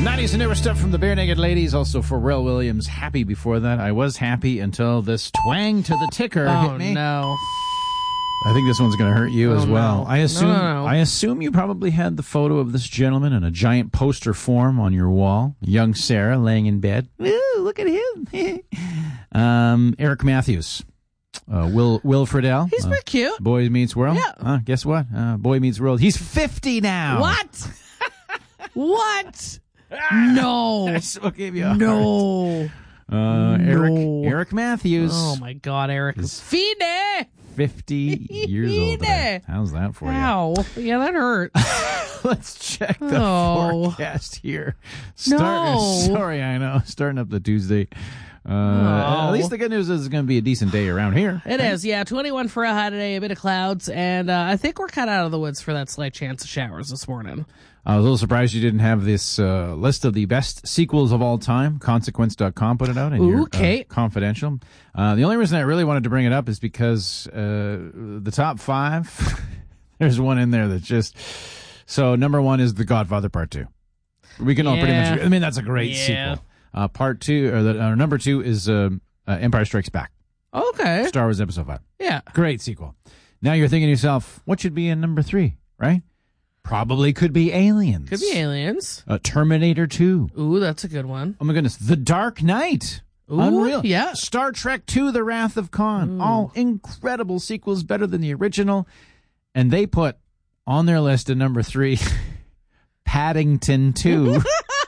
90s and newer stuff from the Bare Naked Ladies. Also Pharrell Williams. Happy before that. I was happy until this twang to the ticker hit me. No. I think this one's going to hurt you as well. No. I assume you probably had the photo of this gentleman in a giant poster form on your wall. Young Sarah laying in bed. Ooh, look at him. Eric Matthews. Will Friedle. He's pretty cute. Boy Meets World. Yeah. Guess what? Boy Meets World. He's 50 now. What? What? No. I still gave you a No. heart. No. Eric Matthews. Oh, my God, Eric. Fide. 50 years old today. How's that for you? Ow. Yeah, that hurt. Let's check the forecast here. No. Sorry, I know. Starting up the Tuesday. At least the good news is it's going to be a decent day around here. It is, yeah. 21 for a high today, a bit of clouds, and I think we're kind of out of the woods for that slight chance of showers this morning. I was a little surprised you didn't have this list of the best sequels of all time. Consequence.com put it out in your confidential. The only reason I really wanted to bring it up is because the top 5, there's one in there that's just... So number 1 is The Godfather Part 2. We can all pretty much... I mean, that's a great sequel. Part 2, or number 2 is Empire Strikes Back. Okay. Star Wars Episode 5. Yeah. Great sequel. Now you're thinking to yourself, what should be in number 3, right? Probably could be Aliens. Could be Aliens. Terminator 2. Ooh, that's a good one. Oh my goodness. The Dark Knight. Ooh, Unreal. Yeah. Star Trek 2, The Wrath of Khan. Ooh. All incredible sequels, better than the original. And they put on their list at number 3, Paddington 2.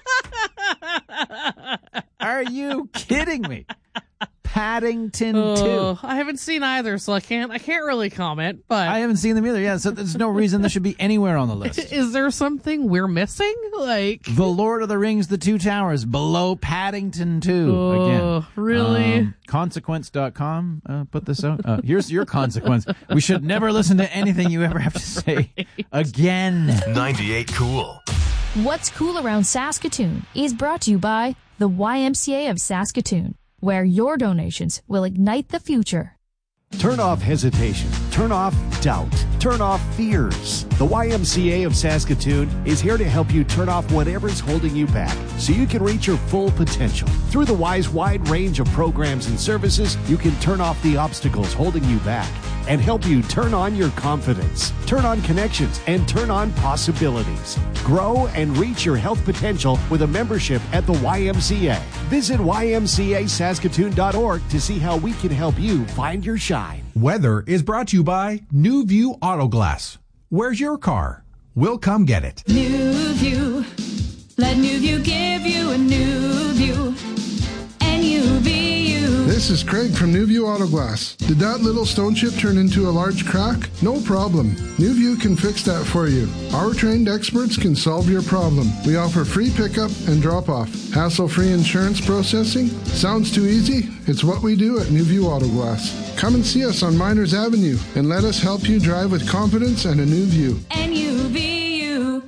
Are you kidding me? Paddington 2. I haven't seen either, so I can't really comment, but I haven't seen them either. Yeah, so there's no reason this should be anywhere on the list. Is there something we're missing? Like The Lord of the Rings, The Two Towers, below Paddington 2. Again. Really? Consequence.com put this out. Here's your consequence. We should never listen to anything you ever have to say again. 98 Cool. What's Cool Around Saskatoon is brought to you by the YMCA of Saskatoon, where your donations will ignite the future. Turn off hesitation. Turn off doubt. Turn off fears. The YMCA of Saskatoon is here to help you turn off whatever's holding you back so you can reach your full potential. Through the Y's wide range of programs and services, you can turn off the obstacles holding you back and help you turn on your confidence, turn on connections, and turn on possibilities. Grow and reach your health potential with a membership at the YMCA. Visit ymcasaskatoon.org to see how we can help you find your shine. Weather is brought to you by New View Auto Glass. Where's your car? We'll come get it. New View. Let New View give you a new view. N-U-V-U. This is Craig from New View Auto Glass. Did that little stone chip turn into a large crack? No problem. New View can fix that for you. Our trained experts can solve your problem. We offer free pickup and drop-off. Hassle-free insurance processing? Sounds too easy? It's what we do at New View Auto Glass. Come and see us on Miners Avenue and let us help you drive with confidence and a new view. N-U-V-U.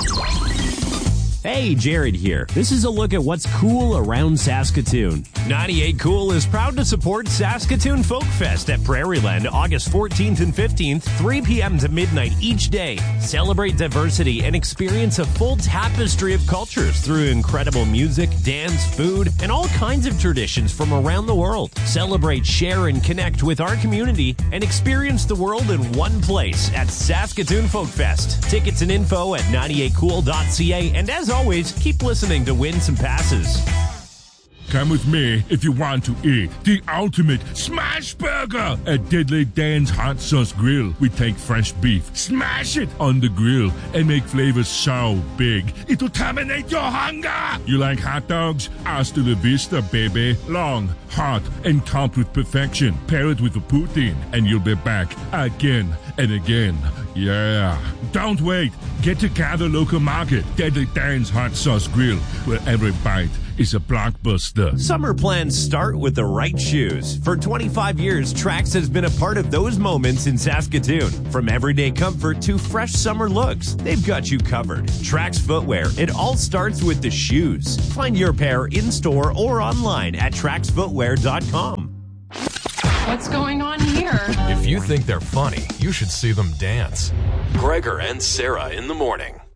Hey, Jared here. This is a look at what's cool around Saskatoon. 98 Cool is proud to support Saskatoon Folk Fest at Prairieland August 14th and 15th, 3 p.m. to midnight each day. Celebrate diversity and experience a full tapestry of cultures through incredible music, dance, food, and all kinds of traditions from around the world. Celebrate, share, and connect with our community and experience the world in one place at Saskatoon Folk Fest. Tickets and info at 98cool.ca, and as always, keep listening to win some passes. Come with me if you want to eat the ultimate smash burger at Deadly Dan's Hot Sauce Grill. We take fresh beef, smash it on the grill, and make flavors so big it'll terminate your hunger. You like hot dogs? Hasta la vista, baby. Long, hot, and topped with perfection. Pair it with a poutine, and you'll be back again and again. Yeah. Don't wait. Get to Gather Local Market, Deadly Dan's Hot Sauce Grill, where every bite is a blockbuster. Summer plans start with the right shoes. For 25 years, Trax has been a part of those moments in Saskatoon. From everyday comfort to fresh summer looks, they've got you covered. Trax Footwear, it all starts with the shoes. Find your pair in-store or online at traxfootwear.com. What's going on here? If you think they're funny, you should see them dance. Gregor and Sarah in the morning.